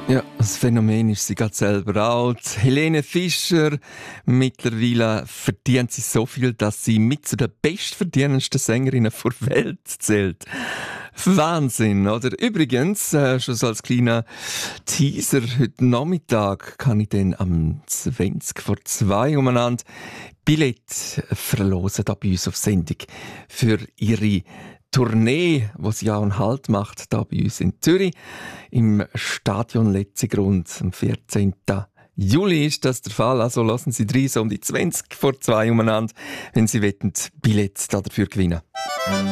Ja, das Phänomen ist sie gerade selber auch. Die Helene Fischer, mittlerweile verdient sie so viel, dass sie mit zu den bestverdienendsten Sängerinnen der Welt zählt. Wahnsinn, oder? Übrigens, schon so als kleiner Teaser, heute Nachmittag kann ich dann am 20 vor 2 umeinander Billett verlosen, da bei uns auf Sendung, für ihre Tournee, die sie ja einen Halt macht, da bei uns in Zürich, im Stadion Letzigrund am 14. Juli ist das der Fall. Also lassen Sie rein, so um die 20 vor 2 umeinander, wenn Sie Billets dafür gewinnen.